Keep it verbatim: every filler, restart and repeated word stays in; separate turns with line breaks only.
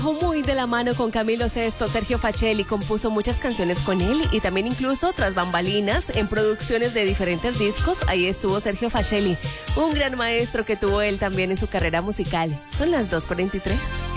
Muy de la mano con Camilo Sesto, Sergio Facelli compuso muchas canciones con él y también incluso tras bambalinas en producciones de diferentes discos. Ahí estuvo Sergio Facelli, un gran maestro que tuvo él también en su carrera musical. Son las dos cuarenta y tres.